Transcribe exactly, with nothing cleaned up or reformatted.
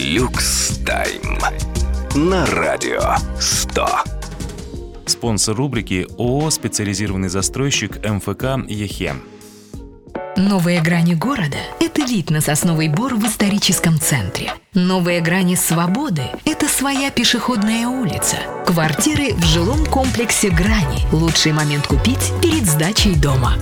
Люкс Тайм на радио сто. Спонсор рубрики ООО «Специализированный застройщик МФК ЕХЕ». Новые грани города – это вид на Сосновый Бор в историческом центре. Новые грани свободы – это своя пешеходная улица. Квартиры в жилом комплексе «Грани». Лучший момент купить перед сдачей дома.